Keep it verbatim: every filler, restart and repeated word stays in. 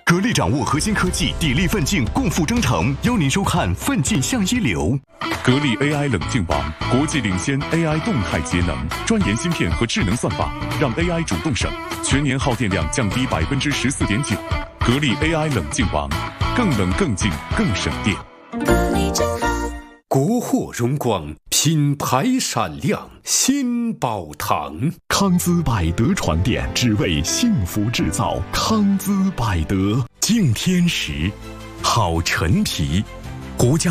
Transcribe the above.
格力掌握核心科技，砥砺奋进，共赴征程。邀您收看《奋进向一流》。 格力 A I 冷静网，国际领先 A I 动态节能，专研芯片和智能算法，让 A I 主动省，全年耗电量降低百分之十四点九。格力 A I 冷静网，更冷更静更省电。 格力真好。 国货荣光，品牌闪亮，新宝堂。 康姿百德床垫，只为幸福制造。康姿百德，敬天时，好陈皮，胡椒。